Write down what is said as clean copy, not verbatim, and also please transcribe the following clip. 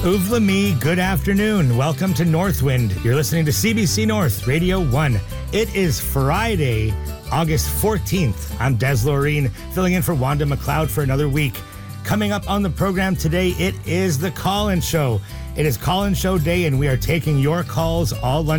Uvla me, good afternoon. Welcome to Northwind. You're listening to CBC North Radio 1. It is Friday, August 14th. I'm Des Loreen, filling in for Wanda McLeod for another week. Coming up on the program today, it is the Call-In Show. It is Call-In Show Day, and we are taking your calls all lunch.